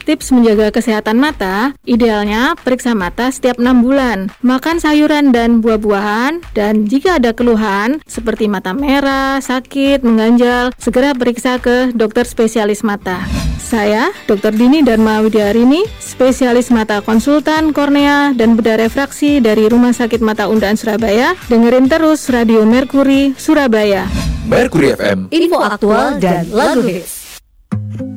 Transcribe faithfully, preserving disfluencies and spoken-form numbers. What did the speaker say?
Tips menjaga kesehatan mata, idealnya periksa mata setiap enam bulan. Makan sayuran dan buah-buahan, dan jika ada keluhan seperti mata merah, sakit, mengganjal, segera periksa ke dokter spesialis mata. Saya, dokter Dini Dharma Widiarini, spesialis mata konsultan kornea dan bedah refraksi dari Rumah Sakit Mata Undaan Surabaya. Dengerin terus Radio Merkuri Surabaya. Merkuri F M, info aktual dan lagu hits.